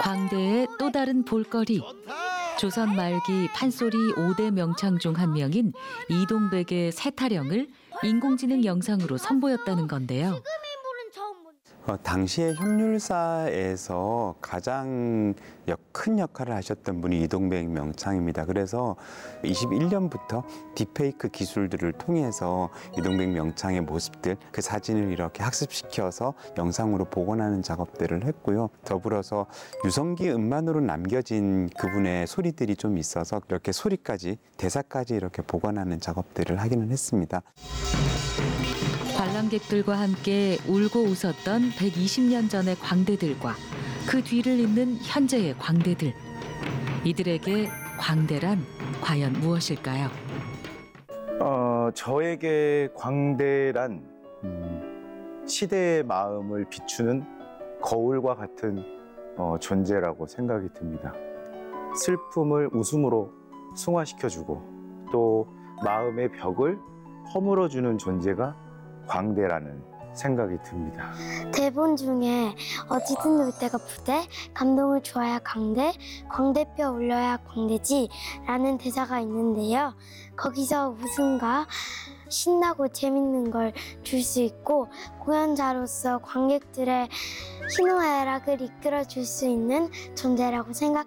광대의 또 다른 볼거리. 조선 말기 판소리 5대 명창 중 한 명인 이동백의 새타령을 인공지능 영상으로 선보였다는 건데요. 당시에 형률사에서 가장 큰 역할을 하셨던 분이 이동백 명창입니다. 그래서 21년부터 딥페이크 기술들을 통해서 이동백 명창의 모습들, 그 사진을 이렇게 학습시켜서 영상으로 복원하는 작업들을 했고요. 더불어서 유성기 음반으로 남겨진 그분의 소리들이 좀 있어서 이렇게 소리까지, 대사까지 이렇게 복원하는 작업들을 하기는 했습니다. 관람객들과 함께 울고 웃었던 120년 전의 광대들과 그 뒤를 잇는 현재의 광대들. 이들에게 광대란 과연 무엇일까요? 저에게 광대란 시대의 마음을 비추는 거울과 같은 존재라고 생각이 듭니다. 슬픔을 웃음으로 승화시켜주고 또 마음의 벽을 허물어주는 존재가 광대라는 생각이 듭니다. 대본 중에 어디든 놀 데가 부대, 감동을 줘야 광대, 광대뼈 올려야 광대지 라는 대사가 있는데요. 거기서 웃음과 신나고 재밌는 걸 줄 수 있고 공연자로서 관객들의 희노애락을 이끌어 줄 수 있는 존재라고 생각합니다.